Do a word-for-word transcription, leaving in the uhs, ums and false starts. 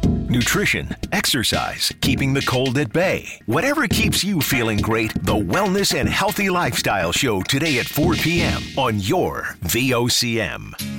Nutrition, exercise, keeping the cold at bay. Whatever keeps you feeling great, the Wellness and Healthy Lifestyle Show today at four p.m. on your V O C M.